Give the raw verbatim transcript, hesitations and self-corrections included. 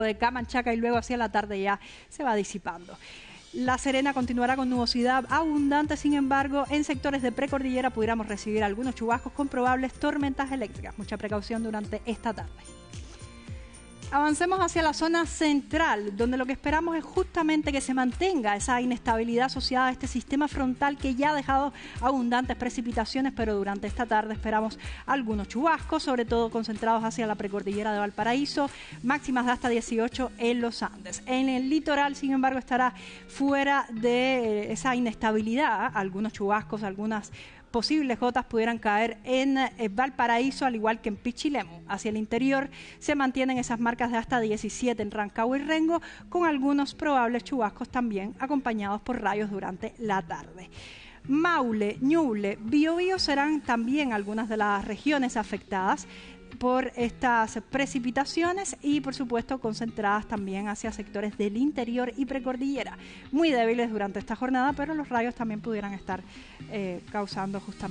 de Camanchaca y luego hacia la tarde ya se va disipando. La Serena continuará con nubosidad abundante, sin embargo, en sectores de precordillera pudiéramos recibir algunos chubascos con probables tormentas eléctricas. Mucha precaución durante esta tarde. Avancemos hacia la zona central, donde lo que esperamos es justamente que se mantenga esa inestabilidad asociada a este sistema frontal que ya ha dejado abundantes precipitaciones, pero durante esta tarde esperamos algunos chubascos, sobre todo concentrados hacia la precordillera de Valparaíso, máximas de hasta dieciocho en los Andes. En el litoral, sin embargo, estará fuera de esa inestabilidad, algunos chubascos, algunas posibles gotas pudieran caer en Valparaíso, al igual que en Pichilemu. Hacia el interior se mantienen esas marcas de hasta diecisiete en Rancagua y Rengo, con algunos probables chubascos también acompañados por rayos durante la tarde. Maule, Ñuble, Biobío serán también algunas de las regiones afectadas por estas precipitaciones y por supuesto concentradas también hacia sectores del interior y precordillera, muy débiles durante esta jornada, pero los rayos también pudieran estar eh, causando justamente